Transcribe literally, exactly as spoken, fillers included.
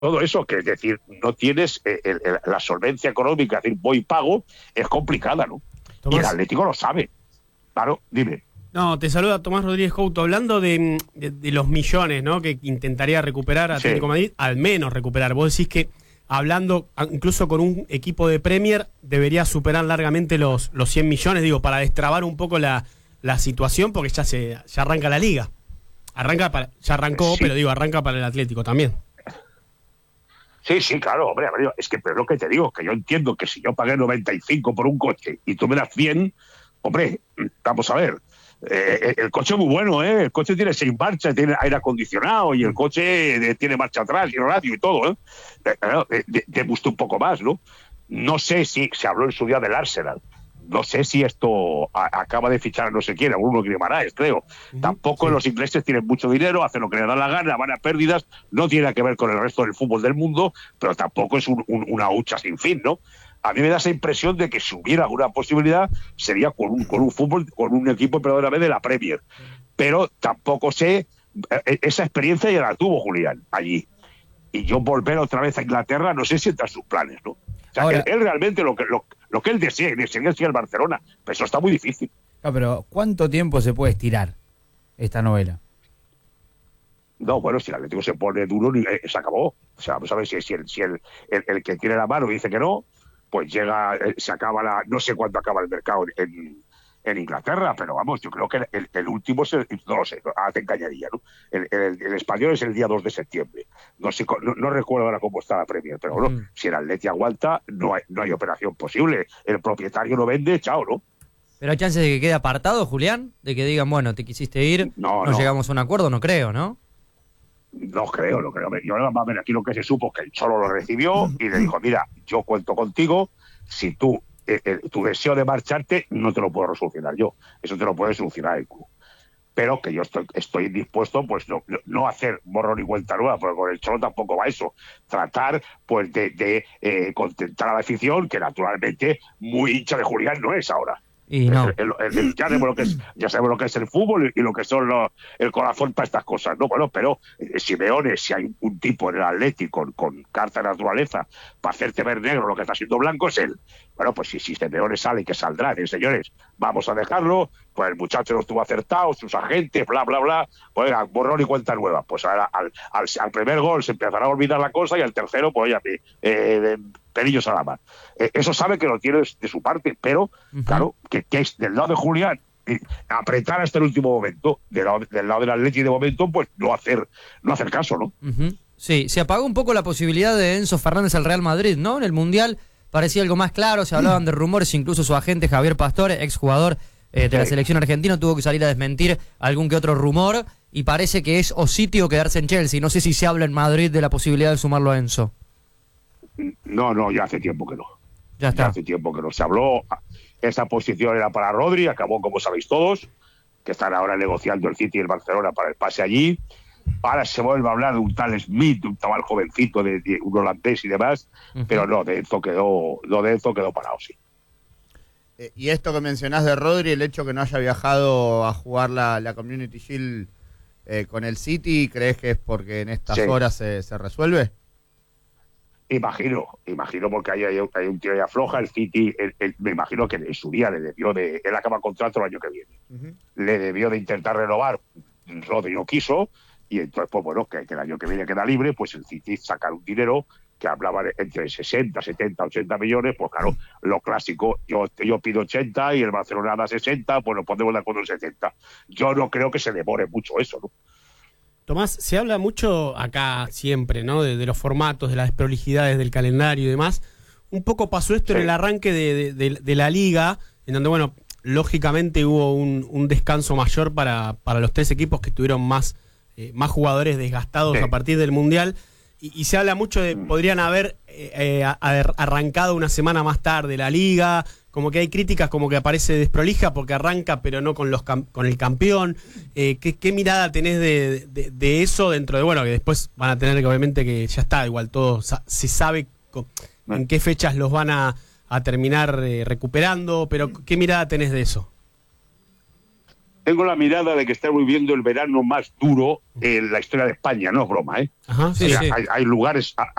todo eso, que es decir, no tienes eh, el, el, la solvencia económica, es decir, voy y pago, es complicada, ¿no? Tomás. Y el Atlético lo sabe. Claro, dime. No, te saluda Tomás Rodríguez Couto, hablando de, de, de los millones, ¿no?, que intentaría recuperar Atlético sí. Madrid, al menos recuperar. Vos decís que, hablando incluso con un equipo de Premier, debería superar largamente los, los cien millones, digo, para destrabar un poco la, la situación, porque ya se ya arranca la liga. Arranca para, ya arrancó, sí. pero digo, arranca para el Atlético también. Sí, sí, claro, hombre, es que pero lo que te digo, que yo entiendo que si yo pagué noventa y cinco por un coche y tú me das cien, hombre, vamos a ver, eh, el coche es muy bueno, ¿eh? El coche tiene seis marchas, tiene aire acondicionado y el coche tiene marcha atrás y radio y todo, ¿eh? Te, te, te gusta un poco más, ¿no? No sé si se habló en su día del Arsenal. No sé si esto a, acaba de fichar a no sé quién, a Bruno Guimaraes, creo. Uh-huh, Tampoco sí. Los ingleses tienen mucho dinero, hacen lo que les da la gana, van a pérdidas, no tiene nada que ver con el resto del fútbol del mundo, pero tampoco es un, un, una hucha sin fin, ¿no? A mí me da esa impresión de que si hubiera una posibilidad sería con un, con un fútbol, con un equipo, perdóname, de la Premier. Pero tampoco sé, esa experiencia ya la tuvo Julián allí. Y yo volver otra vez a Inglaterra, no sé si entra en sus planes, ¿no? O sea, él, él realmente lo que lo, lo que él desea, desea el Barcelona, pero eso está muy difícil. No, pero ¿cuánto tiempo se puede estirar esta novela? No, bueno, si el Atlético se pone duro, eh, se acabó. O sea, vamos a ver si, si, el, si el, el, el que tiene la mano dice que no, pues llega, eh, se acaba la, no sé cuánto acaba el mercado en, en Inglaterra, pero vamos, yo creo que el, el último es el, no lo sé, ah, te engañaría, ¿no? El, el, el español es el día dos de septiembre. No sé, no, no recuerdo ahora cómo está la Premier, pero bueno, mm. si el Atleti aguanta, no hay, no hay operación posible. El propietario no vende, chao, ¿no? ¿Pero hay chances de que quede apartado, Julián? De que digan, bueno, te quisiste ir, no, no, no. llegamos a un acuerdo, no creo, ¿no? No creo, no creo. Yo, a ver, aquí lo que se supo es que el Cholo lo recibió y le dijo, mira, yo cuento contigo, si tú Eh, eh, tu deseo de marcharte no te lo puedo resolucionar yo, eso te lo puede solucionar el club, pero que yo estoy, estoy dispuesto pues no, no hacer borrón y vuelta nueva, porque con el Cholo tampoco va eso, tratar pues de, de eh, contentar a la afición, que naturalmente muy hincha de Julián no es ahora. Y no. El, el, el, ya, sabemos lo que es, ya sabemos lo que es el fútbol y, y lo que son los, el corazón para estas cosas, ¿no? Bueno, pero eh, Simeone, si hay un tipo en el Atlético con, con carta de naturaleza para hacerte ver negro lo que está siendo blanco, es él. Bueno, pues si, si Simeone sale y que saldrá, ¿eh, señores? Vamos a dejarlo, pues el muchacho no estuvo acertado, sus agentes, bla, bla, bla, pues borrón y cuenta nueva. Pues ahora al, al, al primer gol se empezará a olvidar la cosa y al tercero, pues ya, eh, eh, pelillos a la mar. Eh, eso sabe que lo tiene de su parte, pero, uh-huh. claro, que, que es del lado de Julián, eh, apretar hasta el último momento, del lado, del lado del Atleti de momento, pues no hacer, no hacer caso, ¿no? Uh-huh. Sí, se apagó un poco la posibilidad de Enzo Fernández al Real Madrid, ¿no? En el Mundial parecía algo más claro, se hablaban de rumores, incluso su agente Javier Pastore, exjugador eh, de sí. la selección argentina, tuvo que salir a desmentir algún que otro rumor, y parece que es o City o quedarse en Chelsea. No sé si se habla en Madrid de la posibilidad de sumarlo a Enzo. No, no, ya hace tiempo que no. Ya está. Ya hace tiempo que no se habló. Esa posición era para Rodri, acabó, como sabéis todos, que están ahora negociando el City y el Barcelona para el pase allí. Ahora se vuelve a hablar de un tal Smith, un tal jovencito, de, de un holandés y demás, uh-huh. pero no, de Enzo quedó, no, de Enzo quedó parado, sí. Eh, y esto que mencionás de Rodri, el hecho que no haya viajado a jugar la, la Community Shield eh, con el City, ¿crees que es porque en estas sí. horas se, se resuelve? Imagino, imagino porque hay, hay, hay un tiro y afloja, el City, el, el, me imagino que en su día le debió de, él acaba contrato el año que viene, uh-huh. le debió de intentar renovar, Rodri no quiso, y entonces, pues bueno, que, que el año que viene queda libre, pues el City sacar un dinero que hablaba de entre sesenta, setenta, ochenta millones, pues claro, lo clásico, yo, yo pido ochenta y el Barcelona da sesenta, pues nos ponemos de acuerdo en setenta. Yo no creo que se demore mucho eso, ¿no? Tomás, se habla mucho acá siempre, ¿no? De, de los formatos, de las desprolijidades del calendario y demás. Un poco pasó esto sí. en el arranque de, de, de, de la liga, en donde, bueno, lógicamente hubo un, un descanso mayor para, para los tres equipos que tuvieron más, eh, más jugadores desgastados sí. a partir del Mundial. Y, y se habla mucho de, podrían haber eh, eh, arrancado una semana más tarde la liga, como que hay críticas como que aparece desprolija porque arranca pero no con los con el campeón. Eh, ¿qué, ¿Qué mirada tenés de, de, de eso dentro de, bueno, que después van a tener que obviamente que ya está, igual todo se sabe con, en qué fechas los van a, a terminar eh, recuperando, pero qué mirada tenés de eso? tengo la mirada de que estamos viviendo el verano más duro en la historia de España, no es broma, ¿eh? Ajá, sí, O sea, sí. Hay, hay lugares,